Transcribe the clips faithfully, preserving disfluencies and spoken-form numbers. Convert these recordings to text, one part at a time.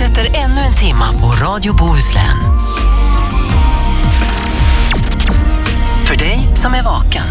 fortsätter ännu en timma på Radio Bohuslän. För dig som är vaken.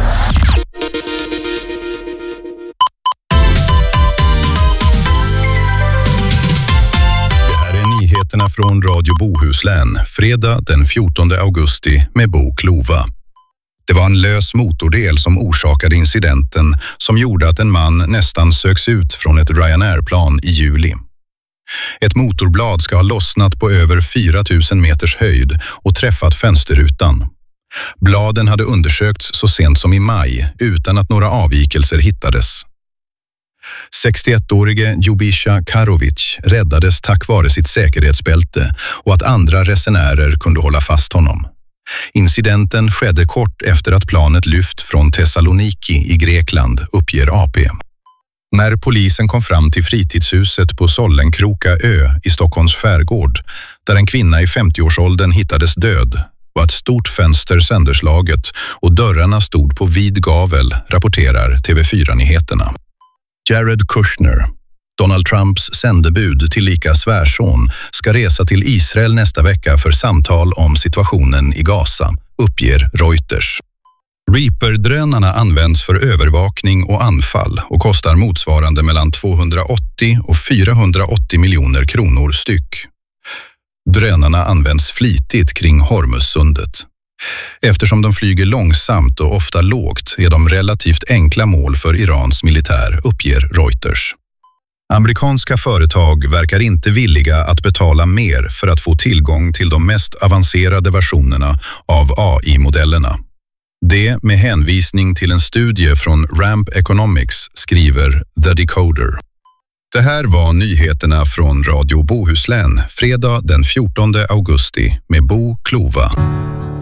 Det här är nyheterna från Radio Bohuslän, fredag den fjortonde augusti med Bo Klova. Det var en lös motordel som orsakade incidenten som gjorde att en man nästan söks ut från ett Ryanair-plan i juli. Ett motorblad ska ha lossnat på över fyra tusen meters höjd och träffat fönsterrutan. Bladen hade undersökts så sent som i maj utan att några avvikelser hittades. sextioettårige Ljubisha Karovic räddades tack vare sitt säkerhetsbälte och att andra resenärer kunde hålla fast honom. Incidenten skedde kort efter att planet lyft från Thessaloniki i Grekland, uppger A P. När polisen kom fram till fritidshuset på Sollenkroka ö i Stockholms skärgård, där en kvinna i femtioårsåldern hittades död, var ett stort fönster sönderslaget och dörrarna stod på vid gavel, rapporterar T V fyra-nyheterna. Jared Kushner, Donald Trumps sändebud tillika svärson, ska resa till Israel nästa vecka för samtal om situationen i Gaza, uppger Reuters. Reaper-drönarna används för övervakning och anfall och kostar motsvarande mellan tvåhundraåttio och fyrahundraåttio miljoner kronor styck. Drönarna används flitigt kring Hormuzsundet. Eftersom de flyger långsamt och ofta lågt är de relativt enkla mål för Irans militär, uppger Reuters. Amerikanska företag verkar inte villiga att betala mer för att få tillgång till de mest avancerade versionerna av A I-modellerna. Det med hänvisning till en studie från Ramp Economics, skriver The Decoder. Det här var nyheterna från Radio Bohuslän, fredag den fjortonde augusti med Bo Klova.